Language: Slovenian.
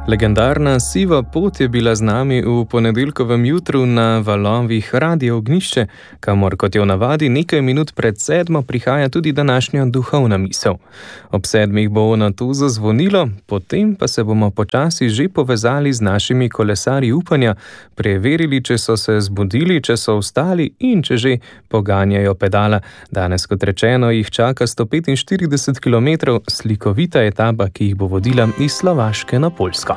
Legendarna siva pot je bila z nami v ponedeljkovem jutru na valovih Radio Ognjišče, kamor, kot je v navadi, nekaj minut pred 7 prihaja tudi današnja duhovna misel. Ob 7 bo na to zazvonilo, potem pa se bomo počasi že povezali z našimi kolesarji upanja, preverili, če so se zbudili, če so vstali in če že poganjajo pedala. Danes, kot rečeno, jih čaka 145 km slikovita etapa, ki jih bo vodila iz Slovaške na Poljsko.